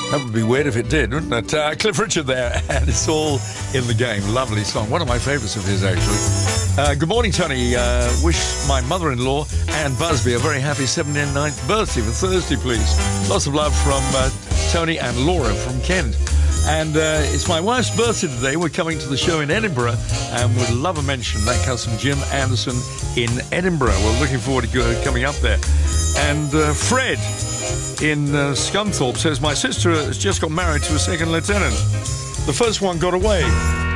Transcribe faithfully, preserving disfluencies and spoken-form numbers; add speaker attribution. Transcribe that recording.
Speaker 1: That would be weird if it did, wouldn't it? Uh, Cliff Richard there, and it's all in the game. Lovely song. One of my favourites of his, actually. Uh, good morning, Tony. Uh, wish my mother-in-law, Anne Busby, a very happy seventy-ninth birthday for Thursday, please. Lots of love from uh, Tony and Laura from Kent. And uh, it's my wife's birthday today. We're coming to the show in Edinburgh, and would love a mention. That comes from Jim Anderson in Edinburgh. We're looking forward to coming up there. And uh, Fred in uh, Scunthorpe says, my sister has just got married to a second lieutenant. The first one got away.